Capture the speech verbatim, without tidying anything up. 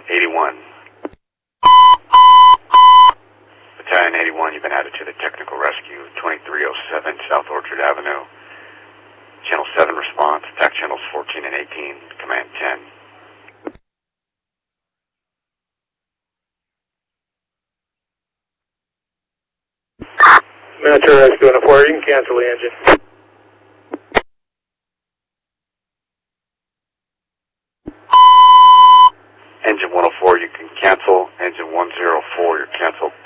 eighty-one. Battalion eighty-one, you've been added to the technical rescue, twenty-three oh seven South Orchard Avenue. Channel seven response, attack channels fourteen and eighteen, command ten. Military Rescue one oh four, you can cancel the engine. Engine one oh four, you can cancel. Engine one oh four, you're canceled.